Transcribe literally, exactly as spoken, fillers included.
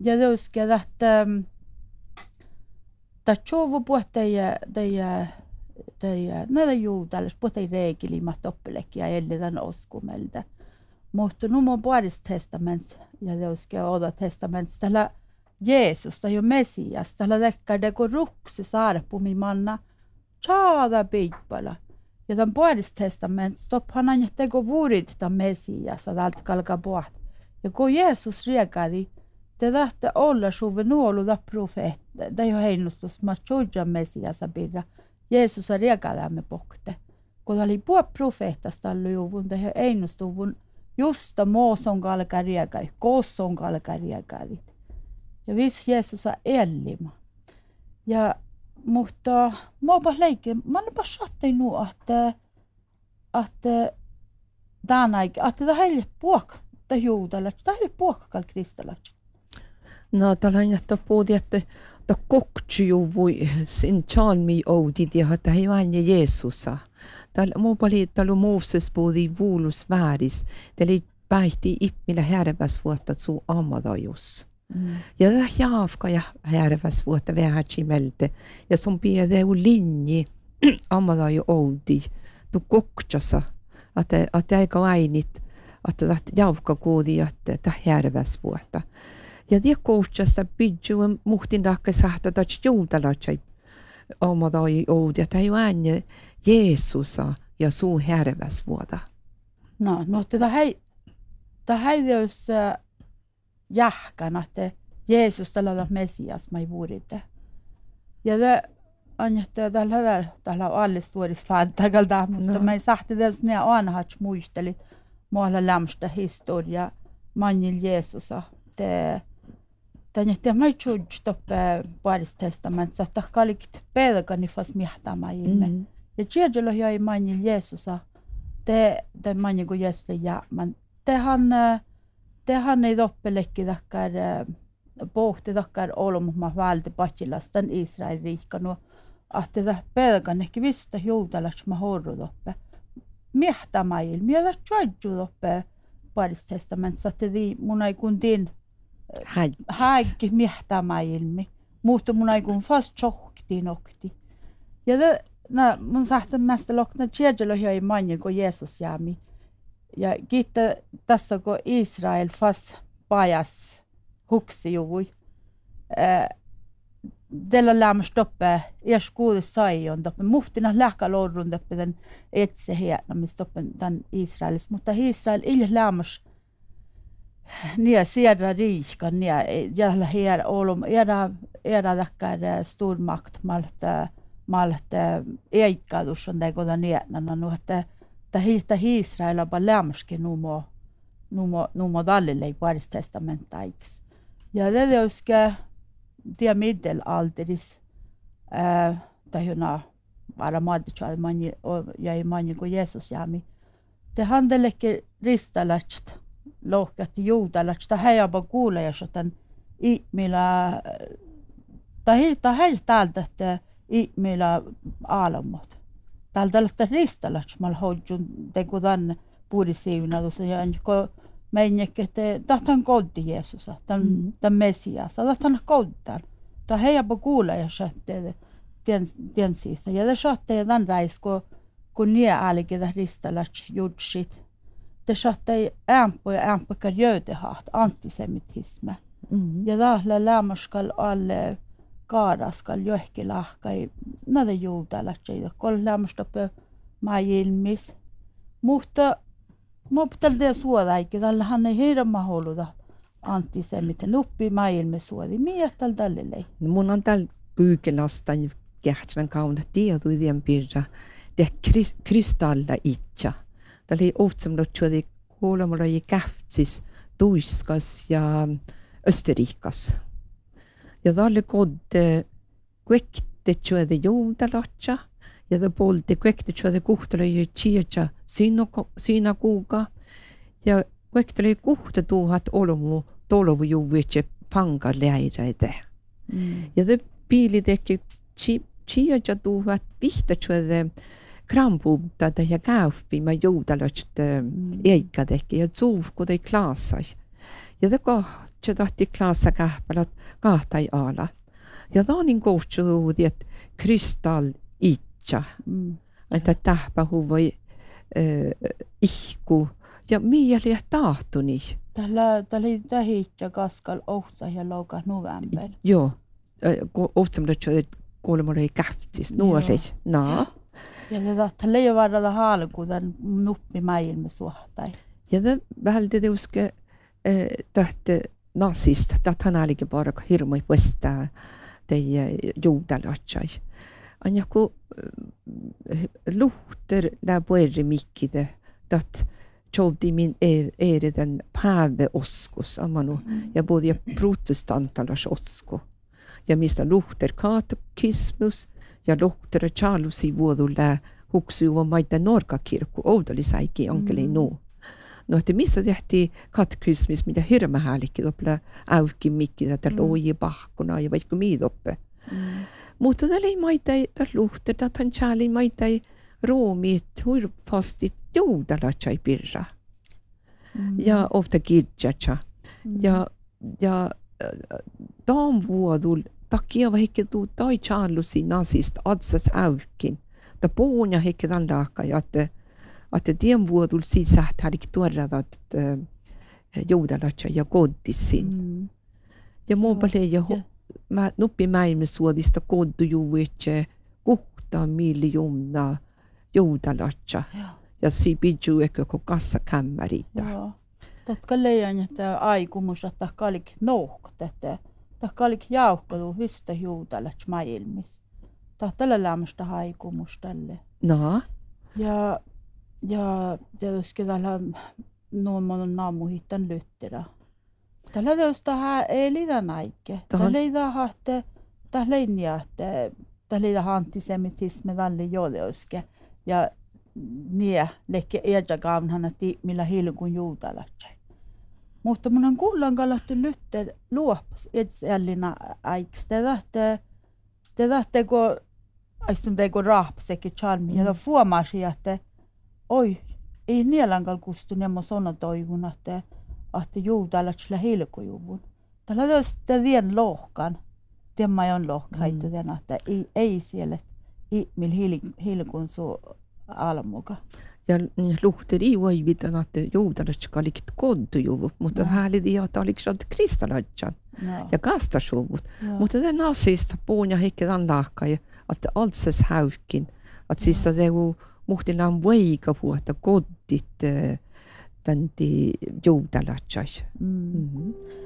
ja teuske että ta chovu puhteja teija teija näitä juutalais puhtei reikilimat toppelekki ja ellitän oskumelta. Mutta numon puolesta testaments ja teuske oda testaments tällä Jeesus tai jo Messias tällä tekkade kun ruksi saarpumi manna chaada piippala. Ja tämän puolesta testaments stophan aina teko vuorit tämän Messias tältä kalka puht. Ja kun Jeesus riekadi te tahte olla suve nuoluda profeetta. Det är ju heinustus ma tjuja Messiasa birra. Jeesus riekadamme pokte. Kun oli puo profeettasta luvun det är heinustuvun justa mooson kalka riekadi, kosson kalka riekadi. Ja vis Jeesus ellima. Ja mutta mä oon leikki, mä oon bara sattin nu att att tänä että det här puok, det juudalat, det här puokkal kristalat. No, tällä on jättä puhuttu, että ta kokju voi sin chalmi oudi di hatta heivan Jeesusa. Tällä muu pali tällä Moses puhudi vuulus vääris. Tällä päihti ippillä härväs vuotta suu amadajus. Mm. Ja det jaafka ja härväs vuotta vähätsi melte. Ja som piede u linji amadaju oudi. Tu kokjasa. Että että eikä ainit. Että jaafka kuudi että ta härväs vuotta. Ja det coachasta bidjuun muhtin takka sahta dat juutalatsai omadai oud ja tai anje Jeesusa ja suu härväs vuoda. No, no tätä hei ta heideus jahkan että Jeesus tällä Messias mai vuorite. Ja det anjetta tällä hyvä tällä alles vuoris fantagalda mutta mai sahti des ne anhats muistelit maalla lämstä historia manil Jeesusa te Tänne te mai chudj toppe paris testament sa tahkalikit pelkani fas mihtama ilme. Ja tjejelo hiai manil Jeesusa te te mani ku Jeesus ja man tehan tehan ei toppelekki takkar pohti takkar olomma valde pachilastan Israel riikkanu ahte ta pelkani ehkä vista juutalats ma horru toppe. Mihtama ilme ja chudju toppe paris testament sa te di munai kun din Häikki mihtama ilmi. Muuttu mun aikun fast chohti nokti. Ja te, na, mun sahtan mästä lokna tjejelo hioi manjil ko Jeesus jäämi. Ja kiittää tässä ko Israel fast pajas huksi juvui. Della lämmer stoppe, er skole saion toppe. Muhtina lähka lorrun toppe den etse hietna, mis toppe den Israelis. Mutta Israel il lämmers nia siedra riikan nia jällä här olom era era dakkar stormakt malta malta eikkadus on tekoda nietna no että ta hilta Israel ba lämske numo numo numo dallille paris testamentaiks. Ja det är ska det middelalderis eh ta huna bara madchal mani ja mani ko Jeesus jami. Det handelekke ristalast lohkat juutalats ta heiaba kuulejas tämän ihmillä ta hilta heil täältä että ihmillä aalamot. Täältä lähtee ristalats mal hodjun tekudan puhdisiivina tuossa ja ko meinnekki että tahtan koddi Jeesusa tämän tämän Messias tahtan koddan. Ta heiaba kuulejas että tien tien siis ja det saatte den raisko kun nie älkitä ristalats judshit. Det satte ämpo ja ämpakar jötehat, antisemitisme. Mm-hmm. Ja tällä lämmäskal alle kaaraskal johki lahkai, näitä juutalaiset, kun lämmästöpö mai ilmis. Mutta mutta det suodaikin, tällä hän ei hirma holuda antisemiten uppi mai ilmis suodi. Miettal tälle. Mun on tällä pyykelastan kähtsän kauna tietoiden pirra, det kristalla itcha. Tämä oli ohtsamalla tjuodi kuulemalla i kähtsis Tuiskas ja Österrikas. Ja tämä oli kodde kuekte tjuodi juutalatsa ja tämä polti kuekte tjuodi kuhtala i kirja synagoga ja kuekte oli kuhta tuhat olomu tolovu juuvitse pangarleireide. Mm. Ja tämä piili teki kirja tuhat vihta tjuodi krampuuttada ja käufpi ma juudalast eikkadekki ja tsuuf, kun ei klaasas. Ja det kahtsi tahti klaassa kähpälät kahtai ala. Ja tämä on niin kohtsuudi, että kristall itcha. Mm. Että tähpä huvoi äh, ihku. Ja mieli tahtuni. Tällä oli tähiitja kaskal ohtsa ja louka november. Joo. Ohtsamalla kuulemma ei kähtis. Nuoris. No. Ja tällä ei varada haalkuuden nuppi maailma suhtai. Ja det välde det uske eh, tähte nazist, att han är bara hirmu puesta de juudalatsai. Anja ku luhter la puerri mikkide, dat tjovdi min ere den päve oskos, amanu, ja både ja protestantalas osko. Ja mistä luhter katekismus, ja luhter chalusi vuodulla huksuva maita norkakirkku, oudali saiki ankeli nuu. No, että mistä tehtiin katekismis, mitä hirma häällikki toppla auki mikki, että loji pahkuna ja vaikka miidoppe. Mm. Mutta tällä ei maita, tällä luhter, että hän tjäli maita roomit, huirpastit joudalatsai pirra. Mm. Ja ofta kirjatsa. Mm. Ja, ja tämän vuodul takia vaikka tuu tai tjälusi nazist adsas aukin. Ta puhuja heikki tämän laakka, että att den vuodul sisään hade tuoradat äh, joudalatsa ja koddisin. Mm. Ja muopalle ja mä nuppi mäimme suodista koddujuuitse kuhta miljoona joudalatsa. Ja si bidju ehkä ko kassakämmäritä. Joo. Tätä leijan, että aikumus, että kalik nohkat, että kalik jauhkadu vista joudalatsa maailmis. Tätä lämmästä haikumus tälle. No. Ja Ja tietysti täällä nuomon naamuhittan lyttirä. Täällä tietysti ei liitä näikke. Täällä ei taha, että täällä ei niin, että täällä ei taha antisemitismi tälle jodeoske. Ja niin, leikki eedjakaavnhan, että millä hilkun juutalatsai. Mutta mun on kuullaan kalahtu lytter luopas etsellina aiks. Te tahte, te tahte kun aistun teiku rahpasekin charmi. Ja fuomasi, että oi, ei nielankal kustu nemmo sona toivun, että että juutalatsilla hilkujuvun. Tällä tästä vien lohkan. Tämä on lohkaita mm. että ei, ei siellä ei millä hilkun su almuka. Ja luhteri ei voi vitan, että juutalatsika oli koddujuvu, mutta hän oli että oli kristalatsan ja kastasjuvut. Mutta det nazista puhuja heikki tämän lahka, että altsas häykkin, että siis det on muhtina on vaikka vuotta koddit tänti joudalatsais. Mm. Mm-hmm.